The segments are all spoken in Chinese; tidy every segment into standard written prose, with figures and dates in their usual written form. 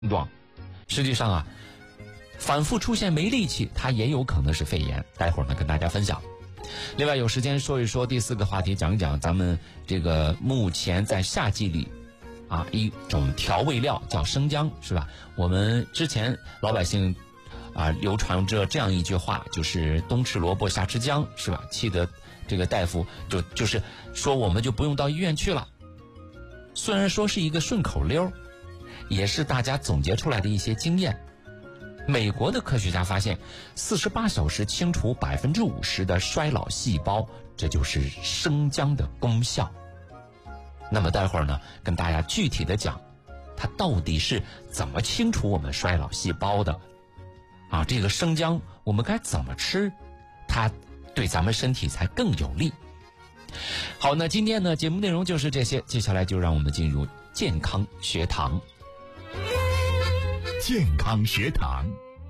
状。实际上啊，反复出现没力气，它也有可能是肺炎。待会儿呢跟大家分享。另外有时间说一说第4个话题，讲一讲咱们这个目前在夏季里一种调味料叫生姜，是吧？我们之前老百姓流传着这样一句话，就是冬吃萝卜夏吃姜，是吧？气得这个大夫就是说我们就不用到医院去了。虽然说是一个顺口溜，也是大家总结出来的一些经验。美国的科学家发现48小时清除50%的衰老细胞，这就是生姜的功效。那么待会儿呢跟大家具体的讲它到底是怎么清除我们衰老细胞的这个生姜我们该怎么吃，它对咱们身体才更有利。好，那今天呢节目内容就是这些，接下来就让我们进入健康学堂。 健康学堂，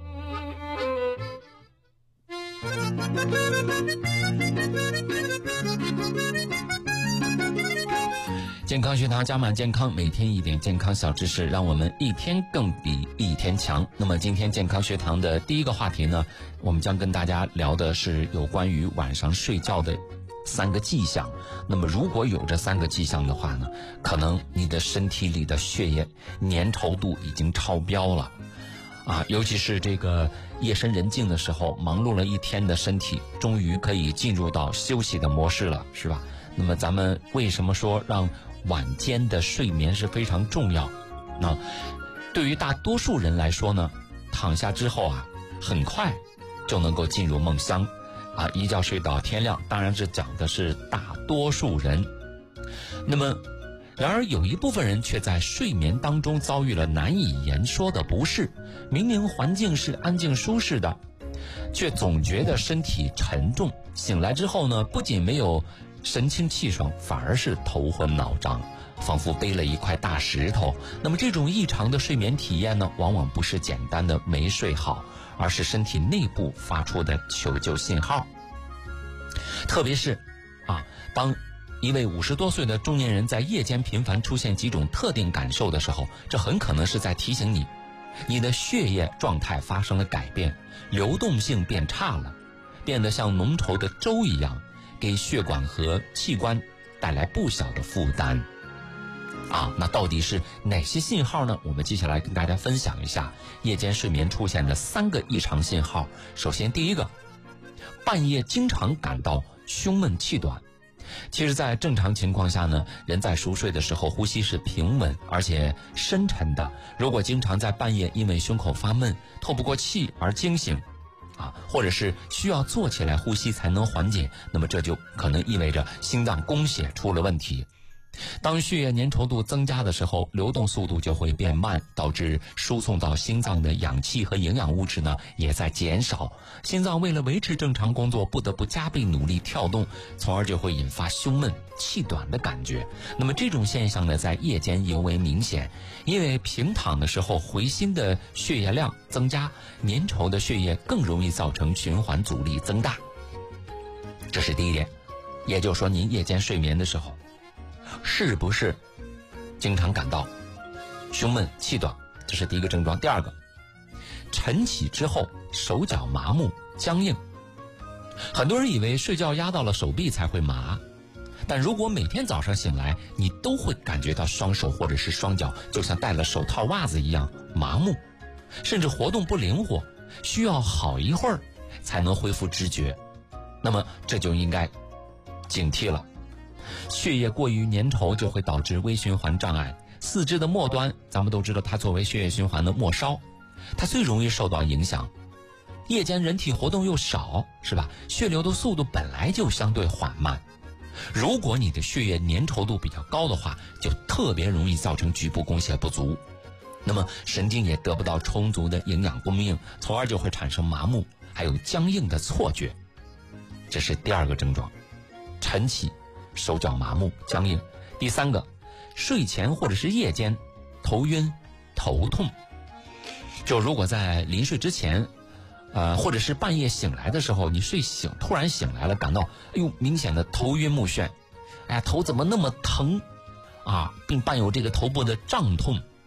健康学堂加满健康，每天一点健康小知识，让我们一天更比一天强。那么今天健康学堂的第1个话题呢，我们将跟大家聊的是有关于晚上睡觉的3个迹象。那么如果有这3个迹象的话呢，可能你的身体里的血液粘稠度已经超标了尤其是这个夜深人静的时候，忙碌了一天的身体终于可以进入到休息的模式了，是吧？那么咱们为什么说让晚间的睡眠是非常重要？那对于大多数人来说呢，躺下之后很快就能够进入梦乡一觉睡到天亮。当然这讲的是大多数人。那么然而有一部分人却在睡眠当中遭遇了难以言说的不适，明明环境是安静舒适的，却总觉得身体沉重，醒来之后呢，不仅没有神清气爽，反而是头昏脑胀，仿佛背了一块大石头。那么这种异常的睡眠体验呢，往往不是简单的没睡好，而是身体内部发出的求救信号。特别是当一位50多岁的中年人在夜间频繁出现几种特定感受的时候，这很可能是在提醒你的血液状态发生了改变，流动性变差了，变得像浓稠的粥一样，给血管和器官带来不小的负担那到底是哪些信号呢？我们接下来跟大家分享一下夜间睡眠出现的3个异常信号。首先第1个，半夜经常感到胸闷气短。其实在正常情况下呢，人在熟睡的时候呼吸是平稳而且深沉的，如果经常在半夜因为胸口发闷透不过气而惊醒或者是需要坐起来呼吸才能缓解，那么这就可能意味着心脏供血出了问题。当血液粘稠度增加的时候，流动速度就会变慢，导致输送到心脏的氧气和营养物质呢也在减少。心脏为了维持正常工作，不得不加倍努力跳动，从而就会引发胸闷气短的感觉。那么这种现象呢，在夜间尤为明显，因为平躺的时候回心的血液量增加，粘稠的血液更容易造成循环阻力增大。这是第1点。也就是说您夜间睡眠的时候是不是经常感到胸闷气短，这是第1个症状。第2个，晨起之后手脚麻木僵硬。很多人以为睡觉压到了手臂才会麻，但如果每天早上醒来你都会感觉到双手或者是双脚就像戴了手套袜子一样麻木，甚至活动不灵活，需要好一会儿才能恢复知觉，那么这就应该警惕了。血液过于粘稠就会导致微循环障碍，四肢的末端咱们都知道它作为血液循环的末梢，它最容易受到影响。夜间人体活动又少，是吧？血流的速度本来就相对缓慢，如果你的血液粘稠度比较高的话，就特别容易造成局部供血不足，那么神经也得不到充足的营养供应，从而就会产生麻木还有僵硬的错觉。这是第2个症状，晨起手脚麻木僵硬。第3个，睡前或者是夜间头晕头痛。就如果在临睡之前或者是半夜醒来的时候，你突然醒来了，感到明显的头晕目眩，头怎么那么疼并伴有这个头部的胀痛，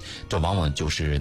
这往往就是